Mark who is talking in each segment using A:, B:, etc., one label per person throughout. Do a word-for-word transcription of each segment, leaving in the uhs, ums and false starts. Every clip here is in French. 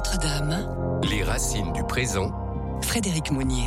A: Notre-Dame.
B: Les racines du présent.
A: Frédéric Mounier.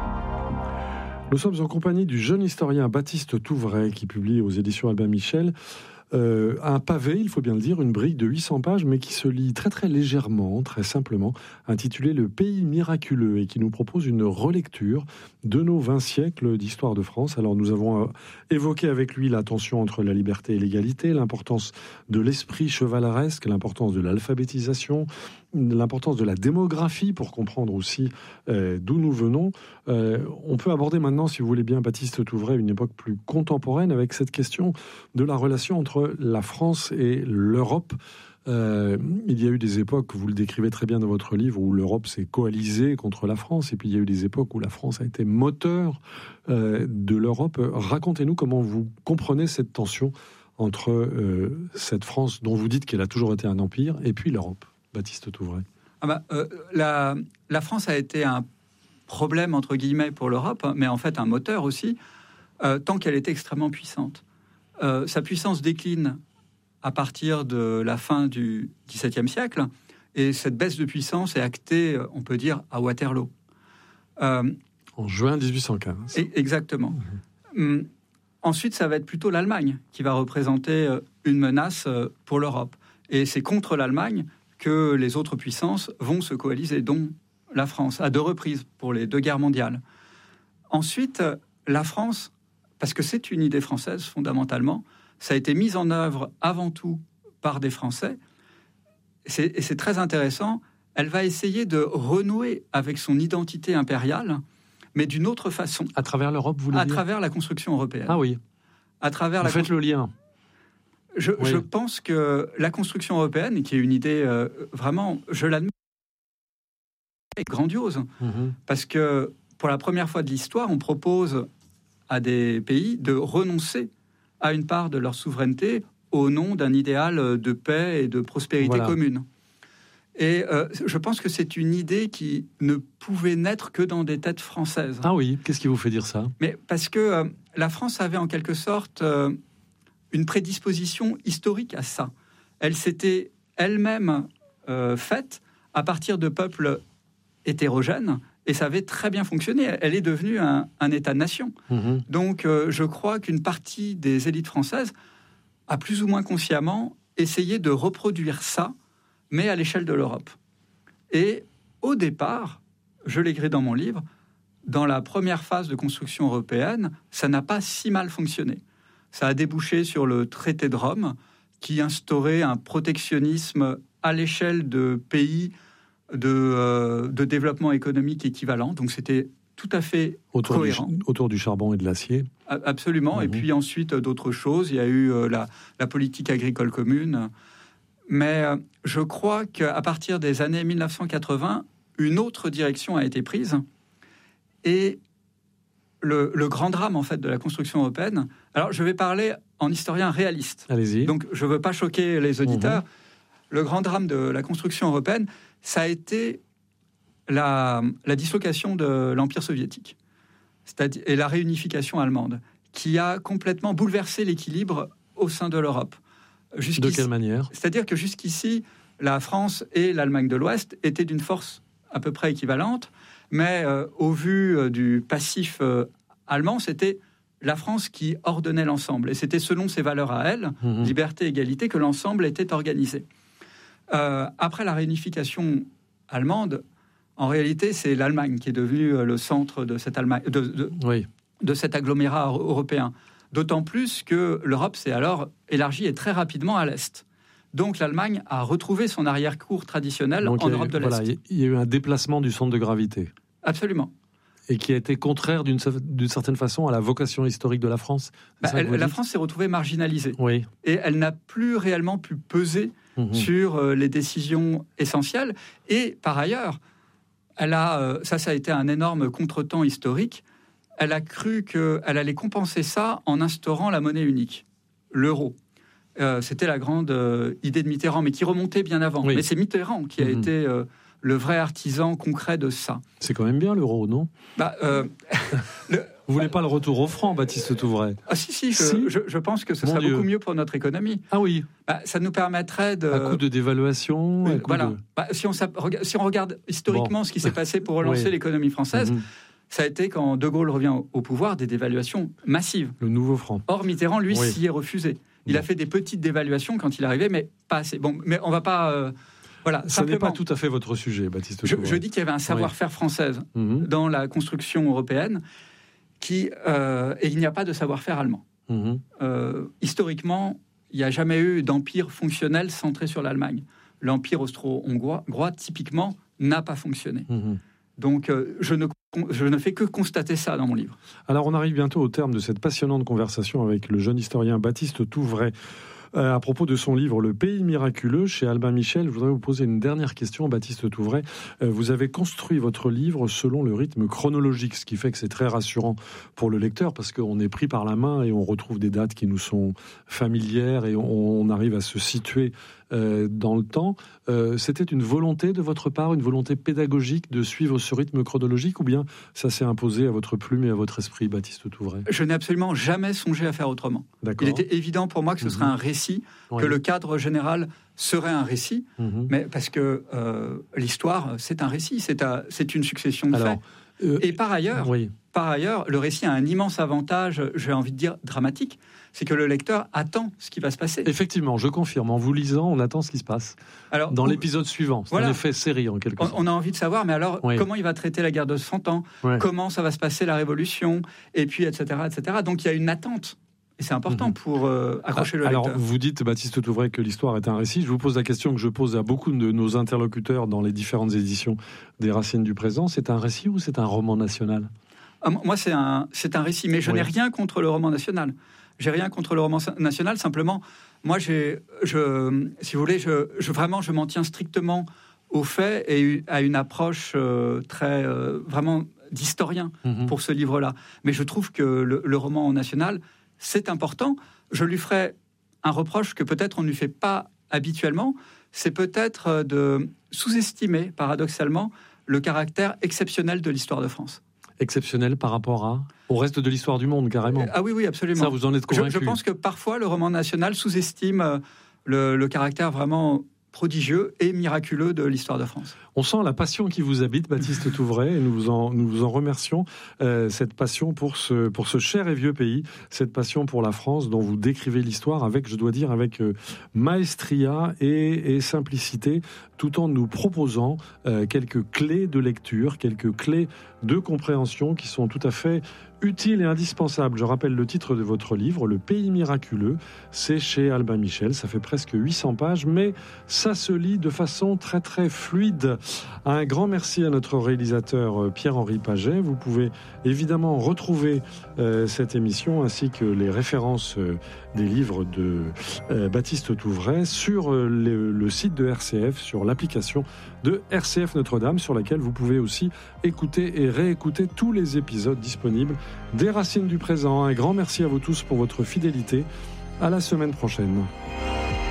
C: Nous sommes en compagnie du jeune historien Baptiste Touvray qui publie aux éditions Albin Michel euh, un pavé, il faut bien le dire, une brique de huit cents pages, mais qui se lit très très légèrement, très simplement, intitulé Le pays miraculeux, et qui nous propose une relecture de nos vingt siècles d'histoire de France. Alors nous avons évoqué avec lui la tension entre la liberté et l'égalité, l'importance de l'esprit chevaleresque, l'importance de l'alphabétisation, l'importance de la démographie pour comprendre aussi euh, d'où nous venons. Euh, on peut aborder maintenant, si vous voulez bien, Baptiste Touvray, une époque plus contemporaine avec cette question de la relation entre la France et l'Europe. Euh, il y a eu des époques, vous le décrivez très bien dans votre livre, où l'Europe s'est coalisée contre la France, et puis il y a eu des époques où la France a été moteur euh, de l'Europe. Racontez-nous comment vous comprenez cette tension entre euh, cette France dont vous dites qu'elle a toujours été un empire, et puis l'Europe. Baptiste Touvray.
D: Ah bah, euh, la, la France a été un problème, entre guillemets, pour l'Europe, mais en fait un moteur aussi, euh, tant qu'elle était extrêmement puissante. Euh, sa puissance décline à partir de la fin du dix-septième siècle, et cette baisse de puissance est actée, on peut dire, à Waterloo. Euh,
C: en juin dix-huit cent quinze.
D: Et, exactement. Mmh. Hum, ensuite, ça va être plutôt l'Allemagne qui va représenter une menace pour l'Europe. Et c'est contre l'Allemagne que les autres puissances vont se coaliser, dont la France, à deux reprises pour les deux guerres mondiales. Ensuite, la France, parce que c'est une idée française fondamentalement, ça a été mis en œuvre avant tout par des Français, c'est, et c'est très intéressant, elle va essayer de renouer avec son identité impériale, mais d'une autre façon.
C: À travers l'Europe, vous voulez
D: À
C: dire ?
D: travers la construction européenne.
C: Ah oui.
D: À travers
C: vous
D: la
C: faites
D: constru...
C: le lien.
D: Je,
C: oui.
D: je pense que la construction européenne, qui est une idée euh, vraiment, je l'admets, grandiose, mmh. parce que pour la première fois de l'histoire, on propose à des pays de renoncer à une part de leur souveraineté au nom d'un idéal de paix et de prospérité voilà. commune. Et euh, je pense que c'est une idée qui ne pouvait naître que dans des têtes françaises.
C: Ah oui, qu'est-ce qui vous fait dire ça ?
D: Mais parce que euh, la France avait en quelque sorte euh, une prédisposition historique à ça. Elle s'était elle-même euh, faite à partir de peuples hétérogènes, et ça avait très bien fonctionné. Elle est devenue un, un État-nation. Mmh. Donc euh, je crois qu'une partie des élites françaises a plus ou moins consciemment essayé de reproduire ça, mais à l'échelle de l'Europe. Et au départ, je l'écris dans mon livre, dans la première phase de construction européenne, ça n'a pas si mal fonctionné. Ça a débouché sur le traité de Rome, qui instaurait un protectionnisme à l'échelle de pays de, euh, de développement économique équivalent. Donc c'était tout à fait
C: autour
D: cohérent.
C: Du, autour du charbon et de l'acier.
D: Absolument. Mmh. Et puis ensuite, d'autres choses. Il y a eu euh, la, la politique agricole commune. Mais euh, je crois qu'à partir des années mille neuf cent quatre-vingts, une autre direction a été prise. Et le, le grand drame, en fait, de la construction européenne... Alors, je vais parler en historien réaliste.
C: Allez-y.
D: Donc, je ne veux pas choquer les auditeurs. Mmh. Le grand drame de la construction européenne, ça a été la, la dislocation de l'Empire soviétique, c'est-à-dire, et la réunification allemande, qui a complètement bouleversé l'équilibre au sein de l'Europe. Jusqu'ici,
C: de quelle manière ?
D: C'est-à-dire que jusqu'ici, la France et l'Allemagne de l'Ouest étaient d'une force à peu près équivalente, mais euh, au vu euh, du passif euh, allemand, c'était la France qui ordonnait l'ensemble. Et c'était selon ses valeurs à elle, mmh. liberté, égalité, que l'ensemble était organisé. Euh, après la réunification allemande, en réalité, c'est l'Allemagne qui est devenue le centre de, cette Allemagne, de, de, oui. de cet agglomérat européen. D'autant plus que l'Europe s'est alors élargie et très rapidement à l'Est. Donc l'Allemagne a retrouvé son arrière-cour traditionnel Donc, en Europe de l'Est.
C: Voilà, il y a eu un déplacement du centre de gravité.
D: Absolument.
C: Et qui a été contraire d'une, d'une certaine façon à la vocation historique de la France.
D: Bah, elle, la France s'est retrouvée marginalisée.
C: Oui.
D: Et elle n'a plus réellement pu peser mmh. sur euh, les décisions essentielles. Et par ailleurs, elle a, euh, ça, ça a été un énorme contretemps historique. Elle a cru qu'elle allait compenser ça en instaurant la monnaie unique, l'euro. Euh, c'était la grande euh, idée de Mitterrand, mais qui remontait bien avant. Oui. Mais c'est Mitterrand qui a mmh. été euh, le vrai artisan concret de ça.
C: C'est quand même bien l'euro, non ?
D: bah, euh, le,
C: Vous voulez pas le retour au franc, Baptiste Touvray?
D: Ah si, si, je,
C: si.
D: je, je pense que ce
C: Mon
D: serait
C: Dieu.
D: beaucoup mieux pour notre économie.
C: Ah oui.
D: Bah, ça nous permettrait de...
C: À coup de dévaluation.
D: Oui,
C: à coup
D: voilà.
C: de...
D: Bah, si, on, si on regarde historiquement
C: Bon.
D: ce qui s'est passé pour relancer
C: Oui.
D: l'économie française,
C: Mhm.
D: ça a été, quand De Gaulle revient au, au pouvoir, des dévaluations massives.
C: Le nouveau franc.
D: Or, Mitterrand, lui,
C: Oui.
D: s'y est refusé. Il
C: Bon.
D: a fait des petites dévaluations quand il arrivait, mais pas assez. Bon, mais on va pas... Euh, voilà,
C: Ce n'est pas
D: simplement.
C: tout à fait votre sujet, Baptiste
D: Je,
C: Touvray.
D: je dis qu'il y avait un savoir-faire français
C: Mhm.
D: dans la construction européenne, qui, euh, et il n'y a pas de savoir-faire allemand.
C: Mhm.
D: Euh, historiquement, il n'y a jamais eu d'empire fonctionnel centré sur l'Allemagne. L'empire austro-hongrois, hongrois, typiquement, n'a pas fonctionné.
C: Mhm.
D: Donc, euh, je, ne, je ne fais que constater ça dans mon livre.
C: Alors, on arrive bientôt au terme de cette passionnante conversation avec le jeune historien Baptiste Touvray. Euh, à propos de son livre Le Pays miraculeux chez Albin Michel, je voudrais vous poser une dernière question, Baptiste Touvray. Euh, vous avez construit votre livre selon le rythme chronologique, ce qui fait que c'est très rassurant pour le lecteur parce qu'on est pris par la main et on retrouve des dates qui nous sont familières et on, on arrive à se situer euh, dans le temps. Euh, c'était une volonté de votre part, une volonté pédagogique de suivre ce rythme chronologique ou bien ça s'est imposé à votre plume et à votre esprit, Baptiste Touvray?
D: Je n'ai absolument jamais songé à faire autrement.
C: D'accord.
D: Il était évident pour moi que ce
C: Mhm.
D: serait un récit,
C: Ouais.
D: que le cadre général serait un récit,
C: Mhm.
D: mais parce que euh, l'histoire, c'est un récit, c'est, un, c'est une succession de
C: Alors,
D: faits.
C: euh,
D: Et par ailleurs,
C: oui.
D: par ailleurs, le récit a un immense avantage, j'ai envie de dire dramatique, c'est que le lecteur attend ce qui va se passer.
C: Effectivement, je confirme. En vous lisant, on attend ce qui se passe
D: Alors,
C: dans
D: on,
C: l'épisode suivant. C'est
D: Voilà.
C: un effet série, en quelque
D: on,
C: sorte.
D: on a envie de savoir, mais alors,
C: Oui.
D: comment il va traiter la guerre de Cent Ans,
C: Ouais.
D: comment ça va se passer la Révolution, et puis, et cetera, et cetera. Donc, il y a une attente. Et c'est important
C: Mhm.
D: pour euh, accrocher le
C: Alors,
D: lecteur.
C: vous dites, Baptiste Touvray, que l'histoire est un récit. Je vous pose la question que je pose à beaucoup de nos interlocuteurs dans les différentes éditions des Racines du présent. C'est un récit ou c'est un roman national?
D: Ah, moi, c'est un, c'est un récit, mais je
C: Oui.
D: n'ai rien contre le roman national. J'ai rien contre le roman national, simplement, moi, j'ai, je, si vous voulez, je, je, vraiment, je m'en tiens strictement aux faits et à une approche euh, très, euh, vraiment, d'historien
C: Mhm.
D: pour ce livre-là. Mais je trouve que le, le roman national, c'est important. Je lui ferai un reproche que peut-être on ne lui fait pas habituellement, c'est peut-être de sous-estimer, paradoxalement, le caractère exceptionnel de l'histoire de France.
C: Exceptionnel par rapport à, au reste de l'histoire du monde, carrément.
D: Ah oui, oui, absolument.
C: Ça, vous en êtes
D: Je,
C: convaincu?
D: je pense que parfois, le roman national sous-estime euh, le, le caractère vraiment prodigieux et miraculeux de l'histoire de France.
C: On sent la passion qui vous habite, Baptiste Touvray, et nous vous en, nous vous en remercions. Euh, cette passion pour ce, pour ce cher et vieux pays, cette passion pour la France dont vous décrivez l'histoire avec, je dois dire, avec euh, maestria et, et simplicité, tout en nous proposant euh, quelques clés de lecture, quelques clés de compréhension qui sont tout à fait utiles et indispensables. Je rappelle le titre de votre livre, Le Pays miraculeux. C'est chez Albin Michel. Ça fait presque huit cents pages, mais ça se lit de façon très très fluide. Un grand merci à notre réalisateur Pierre-Henri Paget. Vous pouvez évidemment retrouver euh, cette émission ainsi que les références euh, des livres de euh, Baptiste Touvray sur euh, le, le site de R C F, sur l'application de R C F Notre-Dame, sur laquelle vous pouvez aussi écouter et réécouter tous les épisodes disponibles des Racines du présent. Un grand merci à vous tous pour votre fidélité. À la semaine prochaine.